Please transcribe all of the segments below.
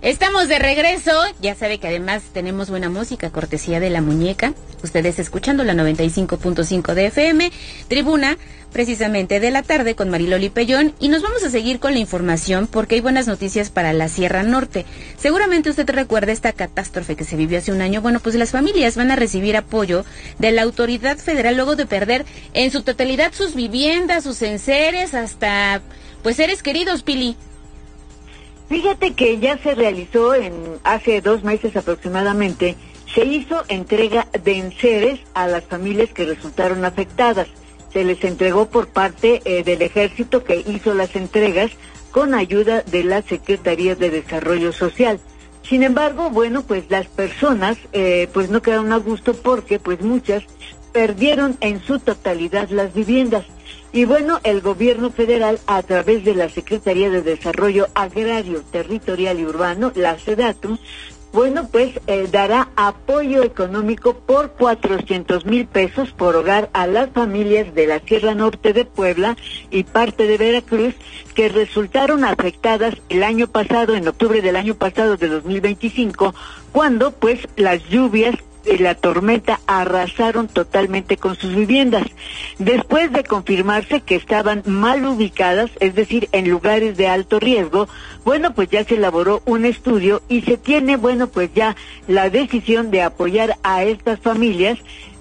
Estamos de regreso, ya sabe que además tenemos buena música, cortesía de La Muñeca, ustedes escuchando la 95.5 de FM, Tribuna, precisamente de la tarde con Mariloli Pellón, y nos vamos a seguir con la información porque hay buenas noticias para la Sierra Norte. Seguramente usted recuerda esta catástrofe que se vivió hace un año. Bueno, pues las familias van a recibir apoyo de la autoridad federal luego de perder en su totalidad sus viviendas, sus enseres, hasta pues seres queridos, Pili. Fíjate que ya se realizó hace 2 meses aproximadamente, se hizo entrega de enseres a las familias que resultaron afectadas. Se les entregó por parte del Ejército, que hizo las entregas con ayuda de la Secretaría de Desarrollo Social. Sin embargo, bueno, pues las personas pues no quedaron a gusto porque pues muchas perdieron en su totalidad las viviendas. Y bueno, el gobierno federal, a través de la Secretaría de Desarrollo Agrario, Territorial y Urbano, la SEDATU, bueno, pues dará apoyo económico por 400,000 pesos por hogar a las familias de la Sierra Norte de Puebla y parte de Veracruz que resultaron afectadas el año pasado, en octubre del año pasado de 2025, cuando pues las lluvias y la tormenta arrasaron totalmente con sus viviendas. Después de confirmarse que estaban mal ubicadas, es decir, en lugares de alto riesgo, bueno, pues ya se elaboró un estudio y se tiene, bueno, pues ya la decisión de apoyar a estas familias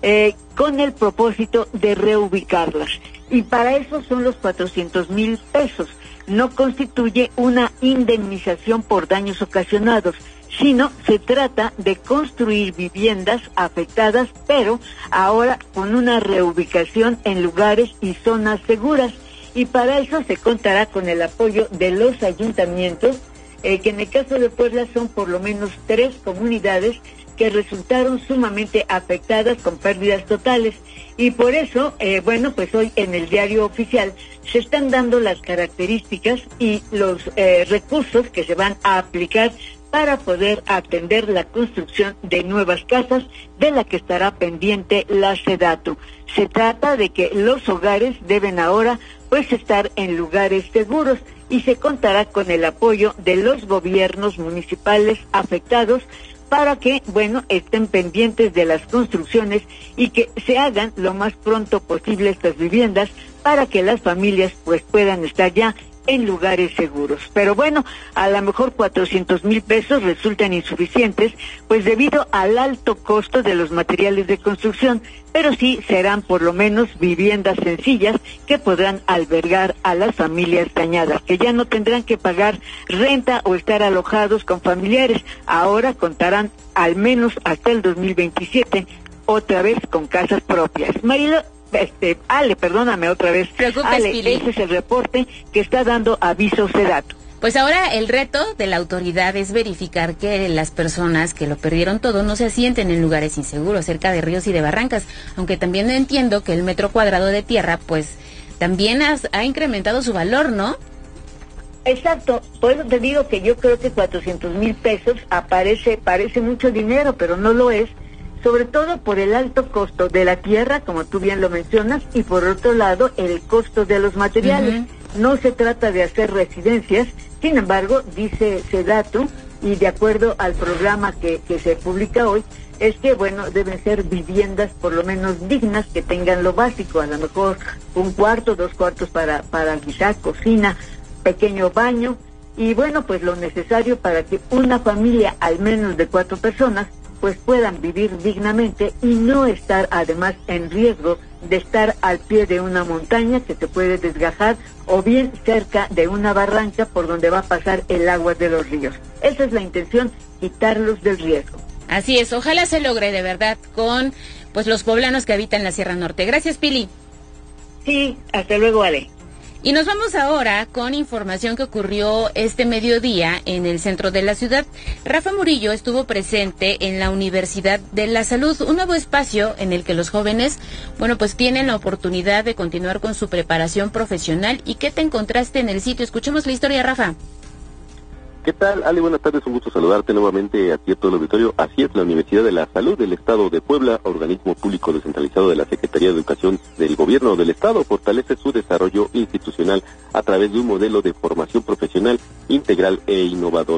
con el propósito de reubicarlas. Y para eso son los 400,000 pesos. No constituye una indemnización por daños ocasionados, sino se trata de construir viviendas afectadas, pero ahora con una reubicación en lugares y zonas seguras. Y para eso se contará con el apoyo de los ayuntamientos, que en el caso de Puebla son por lo menos 3 comunidades que resultaron sumamente afectadas con pérdidas totales. Y por eso, bueno, pues hoy en el diario oficial se están dando las características y los recursos que se van a aplicar para poder atender la construcción de nuevas casas, de la que estará pendiente la SEDATU. Se trata de que los hogares deben ahora pues estar en lugares seguros y se contará con el apoyo de los gobiernos municipales afectados para que, bueno, estén pendientes de las construcciones y que se hagan lo más pronto posible estas viviendas para que las familias pues puedan estar ya en lugares seguros. Pero bueno, a lo mejor 400,000 pesos resultan insuficientes, pues debido al alto costo de los materiales de construcción, pero sí serán por lo menos viviendas sencillas que podrán albergar a las familias dañadas, que ya no tendrán que pagar renta o estar alojados con familiares. Ahora contarán al menos hasta el 2027 otra vez con casas propias. Marilo, Ale, perdóname otra vez. Ale, Pili. ese es el reporte que está dando aviso SEDATU. Pues ahora el reto de la autoridad es verificar que las personas que lo perdieron todo no se asienten en lugares inseguros, cerca de ríos y de barrancas, aunque también entiendo que el metro cuadrado de tierra, pues, también ha incrementado su valor, ¿no? Exacto, por eso te digo que yo creo que 400,000 pesos parece mucho dinero, pero no lo es, sobre todo por el alto costo de la tierra, como tú bien lo mencionas, y por otro lado, el costo de los materiales. No se trata de hacer residencias, sin embargo, dice SEDATU, y de acuerdo al programa que se publica hoy, es que, bueno, deben ser viviendas por lo menos dignas, que tengan lo básico, a lo mejor 1 cuarto, 2 cuartos para quizá cocina, pequeño baño, y bueno, pues lo necesario para que una familia, al menos de 4 personas, pues puedan vivir dignamente y no estar además en riesgo de estar al pie de una montaña que se puede desgajar o bien cerca de una barranca por donde va a pasar el agua de los ríos. Esa es la intención, quitarlos del riesgo. Así es, ojalá se logre de verdad con pues los poblanos que habitan la Sierra Norte. Gracias, Pili. Sí, hasta luego, Ale. Y nos vamos ahora con información que ocurrió este mediodía en el centro de la ciudad. Rafa Murillo estuvo presente en la Universidad de la Salud, un nuevo espacio en el que los jóvenes, bueno, pues tienen la oportunidad de continuar con su preparación profesional. ¿Y qué te encontraste en el sitio? Escuchemos la historia, Rafa. ¿Qué tal, Ale? Buenas tardes, un gusto saludarte nuevamente a ti, a todo el auditorio. Así es, la Universidad de la Salud del Estado de Puebla, organismo público descentralizado de la Secretaría de Educación del Gobierno del Estado, fortalece su desarrollo institucional a través de un modelo de formación profesional integral e innovador.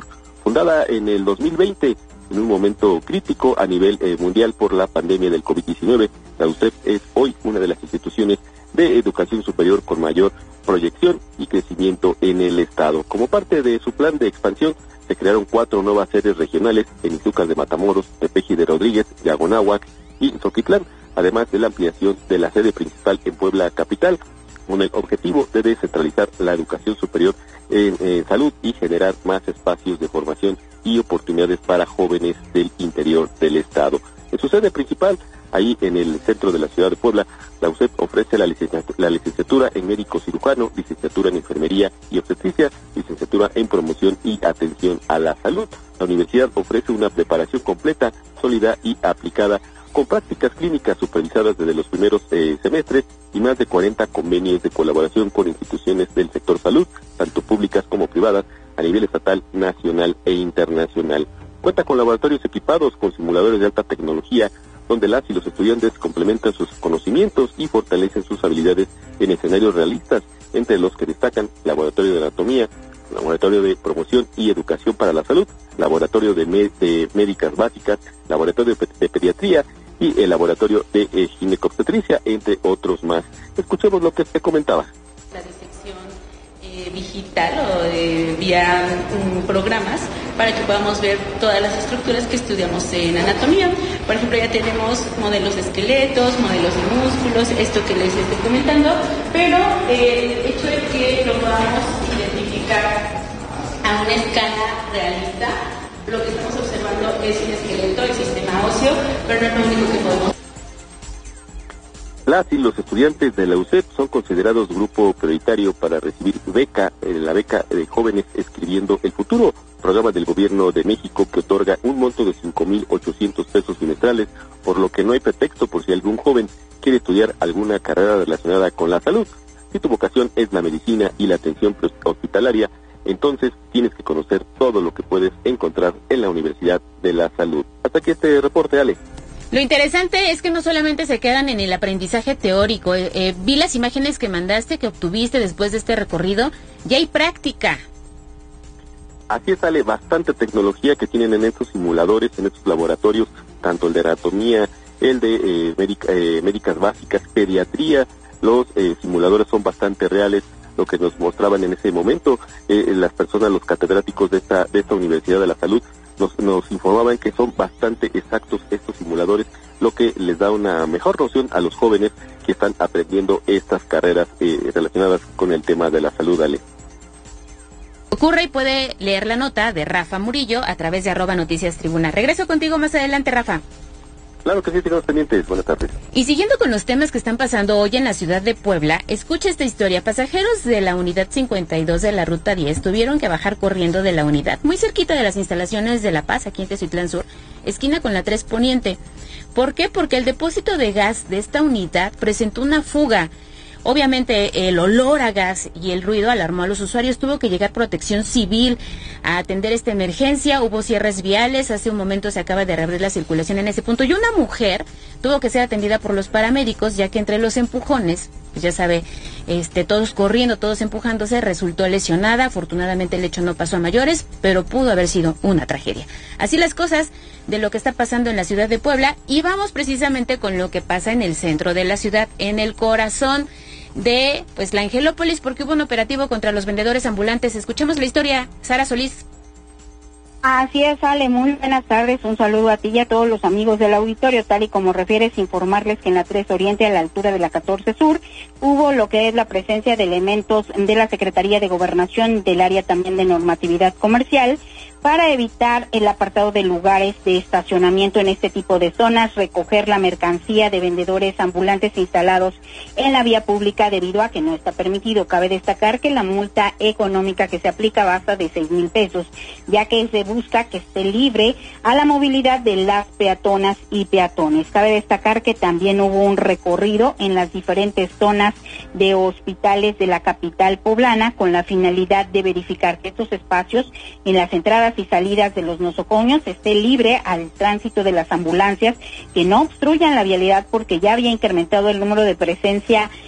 fundada en el 2020, en un momento crítico a nivel mundial por la pandemia del COVID-19, la UCEP es hoy una de las instituciones de educación superior con mayor proyección y crecimiento en el estado. Como parte de su plan de expansión, se crearon 4 nuevas sedes regionales en Izúcar de Matamoros, Tepeji de Rodríguez, Yagonáhuac y Zoquitlán, además de la ampliación de la sede principal en Puebla capital, con el objetivo de descentralizar la educación superior en salud y generar más espacios de formación y oportunidades para jóvenes del interior del estado. En su sede principal, ahí en el centro de la ciudad de Puebla, la UCEP ofrece la licenciatura en médico cirujano, licenciatura en enfermería y obstetricia, licenciatura en promoción y atención a la salud. La universidad ofrece una preparación completa, sólida y aplicada, con prácticas clínicas supervisadas desde los primeros semestres y más de 40 convenios de colaboración con instituciones del sector salud, tanto públicas como privadas, a nivel estatal, nacional e internacional. Cuenta con laboratorios equipados con simuladores de alta tecnología, donde las y los estudiantes complementan sus conocimientos y fortalecen sus habilidades en escenarios realistas, entre los que destacan laboratorio de anatomía, laboratorio de promoción y educación para la salud, laboratorio de médicas básicas, laboratorio de pediatría y el laboratorio de ginecobstetricia, entre otros más. Escuchemos lo que se comentaba. La disección digital o vía programas para que podamos ver todas las estructuras que estudiamos en anatomía. Por ejemplo, ya tenemos modelos de esqueletos, modelos de músculos, esto que les estoy comentando, pero el hecho de que lo podamos identificar a una escala realista, lo que estamos observando es el esqueleto, el sistema óseo, pero no es lo único que podemos. Las y los estudiantes de la UCEP son considerados grupo prioritario para recibir la beca de Jóvenes Escribiendo el Futuro, programa del Gobierno de México que otorga un monto de 5,800 pesos bimestrales, por lo que no hay pretexto por si algún joven quiere estudiar alguna carrera relacionada con la salud. Si tu vocación es la medicina y la atención hospitalaria, entonces tienes que conocer todo lo que puedes encontrar en la Universidad de la Salud. Hasta aquí este reporte, Ale. Lo interesante es que no solamente se quedan en el aprendizaje teórico. Vi las imágenes que mandaste, que obtuviste después de este recorrido. Ya hay práctica. Así es, Ale, bastante tecnología que tienen en estos simuladores, en estos laboratorios, tanto el de anatomía, el de médicas básicas, pediatría. Los simuladores son bastante reales, lo que nos mostraban en ese momento las personas, los catedráticos de esta Universidad de la Salud, nos informaban que son bastante exactos estos simuladores, lo que les da una mejor noción a los jóvenes que están aprendiendo estas carreras relacionadas con el tema de la salud, Ale. Ocurre y puede leer la nota de Rafa Murillo a través de @noticiastribuna. Regreso contigo más adelante, Rafa. Claro que sí, sigamos pendientes. Buenas tardes. Y siguiendo con los temas que están pasando hoy en la ciudad de Puebla, escucha esta historia. Pasajeros de la unidad 52 de la ruta 10 tuvieron que bajar corriendo de la unidad, muy cerquita de las instalaciones de La Paz, aquí en Teziutlán Sur, esquina con la 3 Poniente. ¿Por qué? Porque el depósito de gas de esta unidad presentó una fuga. Obviamente el olor a gas y el ruido alarmó a los usuarios. Tuvo que llegar Protección Civil a atender esta emergencia. Hubo cierres viales. Hace un momento se acaba de reabrir la circulación en ese punto. Y una mujer tuvo que ser atendida por los paramédicos, ya que entre los empujones, pues ya sabe, todos corriendo, todos empujándose, resultó lesionada. Afortunadamente el hecho no pasó a mayores, pero pudo haber sido una tragedia. Así las cosas de lo que está pasando en la ciudad de Puebla. Y vamos precisamente con lo que pasa en el centro de la ciudad, en el corazón de la Angelópolis, porque hubo un operativo contra los vendedores ambulantes. Escuchemos la historia, Sara Solís. Así es, Ale, muy buenas tardes, un saludo a ti y a todos los amigos del auditorio. Tal y como refieres, informarles que en la 3 Oriente, a la altura de la 14 Sur, hubo lo que es la presencia de elementos de la Secretaría de Gobernación, del área también de normatividad comercial, para evitar el apartado de lugares de estacionamiento en este tipo de zonas, recoger la mercancía de vendedores ambulantes instalados en la vía pública debido a que no está permitido. Cabe destacar que la multa económica que se aplica basta de 6,000 pesos, ya que se busca que esté libre a la movilidad de las peatonas y peatones. Cabe destacar que también hubo un recorrido en las diferentes zonas de hospitales de la capital poblana con la finalidad de verificar que estos espacios en las entradas y salidas de los nosocomios esté libre al tránsito de las ambulancias, que no obstruyan la vialidad, porque ya había incrementado el número de presencia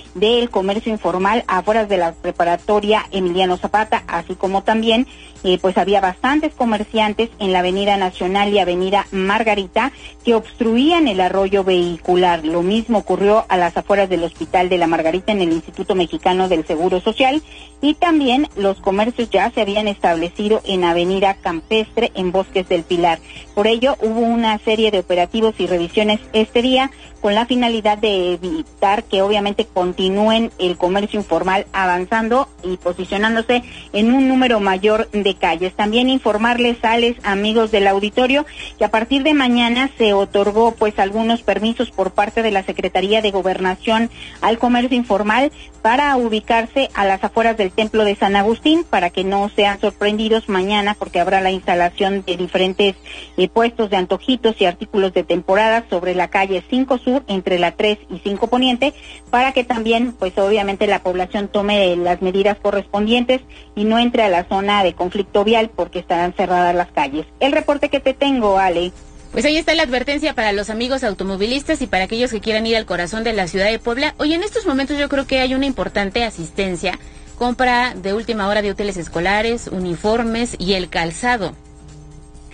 del comercio informal afuera de la preparatoria Emiliano Zapata, así como también pues había bastantes comerciantes en la Avenida Nacional y Avenida Margarita que obstruían el arroyo vehicular. Lo mismo ocurrió a las afueras del Hospital de la Margarita en el Instituto Mexicano del Seguro Social, y también los comercios ya se habían establecido en Avenida Campestre en Bosques del Pilar. Por ello hubo una serie de operativos y revisiones este día con la finalidad de evitar que obviamente continúen el comercio informal avanzando y posicionándose en un número mayor de calles. También informarles a los amigos del auditorio que a partir de mañana se otorgó pues algunos permisos por parte de la Secretaría de Gobernación al comercio informal para ubicarse a las afueras del Templo de San Agustín, para que no sean sorprendidos mañana, porque habrá la instalación de diferentes puestos de antojitos y artículos de temporada sobre la calle 5 Sur, entre la 3 y 5 Poniente, para que también pues obviamente la población tome las medidas correspondientes y no entre a la zona de conflicto vial, porque estarán cerradas las calles. El reporte que te tengo, Ale. Pues ahí está la advertencia para los amigos automovilistas y para aquellos que quieran ir al corazón de la ciudad de Puebla. Hoy en estos momentos yo creo que hay una importante asistencia, compra de última hora de útiles escolares, uniformes y el calzado.